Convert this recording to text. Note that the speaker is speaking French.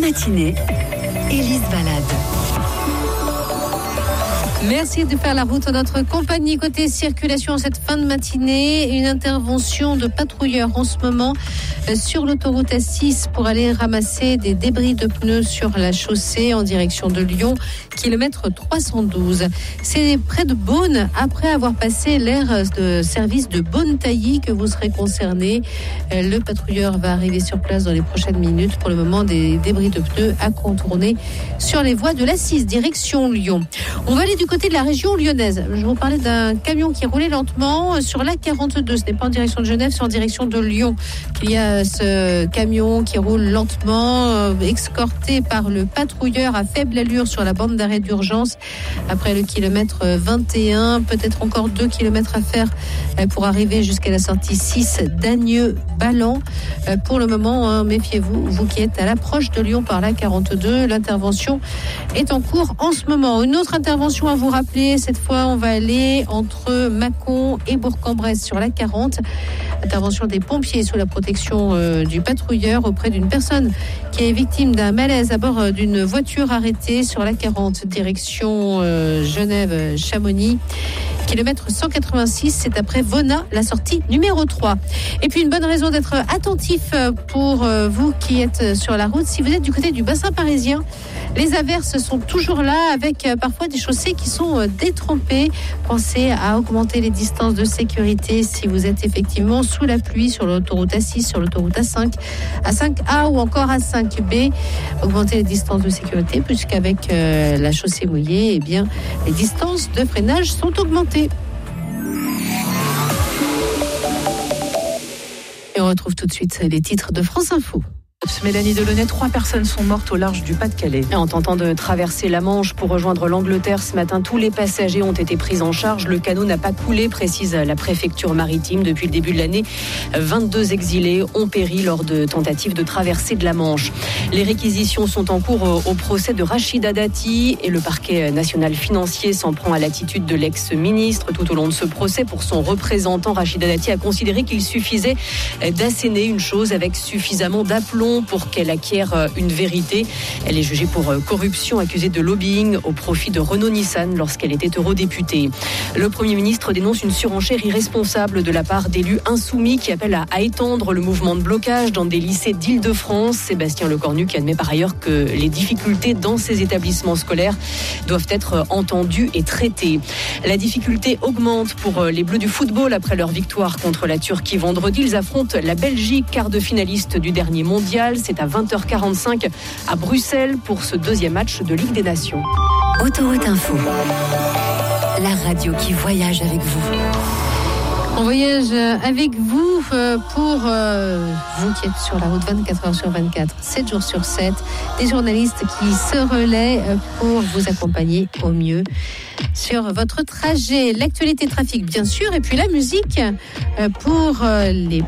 matinée, Élise Balade. Merci de faire la route en notre compagnie. Côté circulation, cette fin de matinée, une intervention de patrouilleurs en ce moment sur l'autoroute A6 pour aller ramasser des débris de pneus sur la chaussée en direction de Lyon, kilomètre 312. C'est près de Beaune, après avoir passé l'aire de service de Beaune-Tailly, que vous serez concerné. Le patrouilleur va arriver sur place dans les prochaines minutes. Pour le moment, des débris de pneus à contourner sur les voies de l'A6, direction Lyon. On va aller du côté de la région lyonnaise. Je vous parlais d'un camion qui roulait lentement sur l'A42. Ce n'est pas en direction de Genève, c'est en direction de Lyon. Il y a ce camion qui roule lentement, escorté par le patrouilleur à faible allure sur la bande d'arrêt d'urgence. Après le kilomètre 21, peut-être encore 2 kilomètres à faire pour arriver jusqu'à la sortie 6 d'Agneux-Ballan. Pour le moment, méfiez-vous, vous qui êtes à l'approche de Lyon par l'A42. L'intervention est en cours en ce moment. Une autre intervention à vous rappeler, cette fois on va aller entre Mâcon et Bourg-en-Bresse sur la 40. Intervention des pompiers sous la protection du patrouilleur auprès d'une personne qui est victime d'un malaise à bord d'une voiture arrêtée sur la 40 direction Genève-Chamonix. Kilomètre 186, c'est après Vona, la sortie numéro 3. Et puis une bonne raison d'être attentif pour vous qui êtes sur la route. Si vous êtes du côté du bassin parisien, les averses sont toujours là avec parfois des chaussées qui sont détrempées. Pensez à augmenter les distances de sécurité si vous êtes effectivement sous la pluie sur l'autoroute A6, sur l'autoroute A5, A5A ou encore A5B. Augmenter les distances de sécurité puisqu'avec la chaussée mouillée, eh bien, les distances de freinage sont augmentées. Et on retrouve tout de suite les titres de France Info. Mélanie Delaunay, 3 personnes sont mortes au large du Pas-de-Calais. En tentant de traverser la Manche pour rejoindre l'Angleterre ce matin, tous les passagers ont été pris en charge. Le canot n'a pas coulé, précise la préfecture maritime. Depuis le début de l'année, 22 exilés ont péri lors de tentatives de traversée de la Manche. Les réquisitions sont en cours au procès de Rachida Dati et le parquet national financier s'en prend à l'attitude de l'ex-ministre. Tout au long de ce procès, pour son représentant, Rachida Dati a considéré qu'il suffisait d'asséner une chose avec suffisamment d'aplomb pour qu'elle acquiert une vérité. Elle est jugée pour corruption, accusée de lobbying au profit de Renault-Nissan lorsqu'elle était eurodéputée. Le Premier ministre dénonce une surenchère irresponsable de la part d'élus insoumis qui appellent à étendre le mouvement de blocage dans des lycées d'Île-de-France. Sébastien Lecornu qui admet par ailleurs que les difficultés dans ces établissements scolaires doivent être entendues et traitées. La difficulté augmente pour les Bleus du football après leur victoire contre la Turquie vendredi. Ils affrontent la Belgique, quart de finaliste du dernier mondial. C'est à 20h45 à Bruxelles pour ce deuxième match de Ligue des Nations. Autoroute Info, la radio qui voyage avec vous. On voyage avec vous pour vous qui êtes sur la route 24h sur 24, 7 jours sur 7. Des journalistes qui se relaient pour vous accompagner au mieux sur votre trajet. L'actualité trafic, bien sûr, et puis la musique pour les